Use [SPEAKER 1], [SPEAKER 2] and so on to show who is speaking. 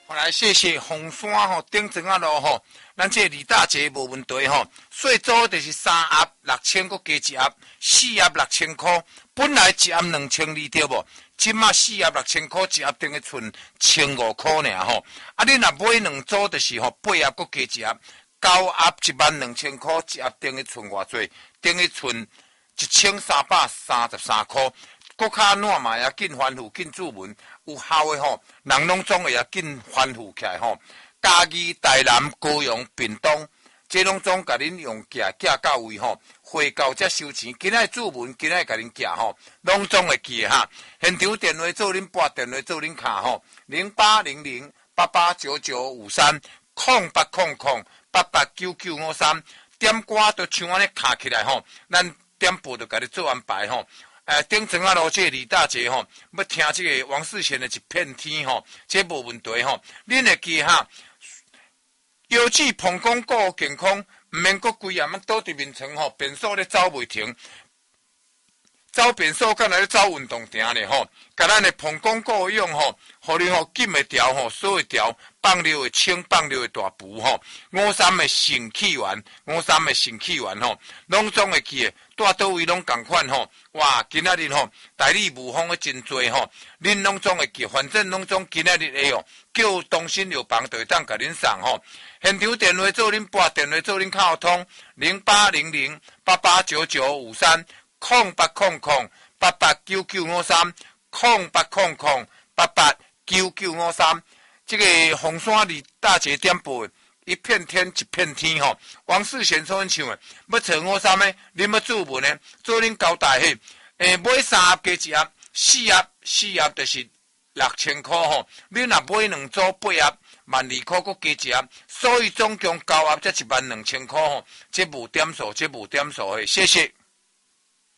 [SPEAKER 1] 好来，谢谢红山吼，顶庄啊路吼，咱这李大姐无问题吼。税租就是3盒6000，搁加一盒4盒6000块，本来一盒2200对无？即马4盒6000块，一盒等于剩1500块尔吼。啊，你若买2组就是吼8盒搁加一盒，9盒12000块，一盒等于剩偌济？等于剩1333块。国较烂嘛也紧反腐紧注文，有效的吼，人拢总会也紧反腐起来吼。嘉义、台南、高雄、屏东，这拢总甲恁用寄到位吼，回到才收钱。今仔注文，今仔甲恁寄吼，拢总会寄哈。现场电话做恁拨，电话做恁卡吼，0800889953，0800889953，点歌都像安尼卡起来吼，咱点播就甲你做安排吼。顶庄啊路这李大姐吼，要听这个王世贤的一片天吼，这无问题吼。恁会记哈？腰子膀胱顾健康，毋免搁规暗倒伫面床吼，便所咧走袂停，走便所敢若咧走运动场咧吼。甲咱的膀胱顾用吼，互你吼紧会调吼，锁会调，放尿会清，放尿会大补吼。53的肾气元吼，拢总会记的。住倒位拢共款吼，哇！今仔日吼，代理无风的真多吼，恁拢总会记，反正拢总今仔日的哦，叫东新药房就会当甲恁送吼。现场电话做恁拨，电话做恁敲通，0800889953，0800889953，这个红山里大姐点播。一片天一片天吼，王世贤所唱的，要找53的，恁要注文的，做恁交代迄，买3盒加一盒，4盒就是6000块吼。你若买2组8盒，12000块搁加一盒，所以总共9盒才12000块吼。这无点数，的，谢谢。